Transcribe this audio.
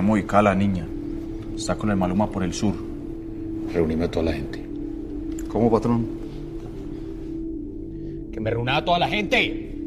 Estamos ubicados a la niña. Está con el Maluma por el sur. Reunime a toda la gente. ¿Cómo, patrón? Que me reúna a toda la gente.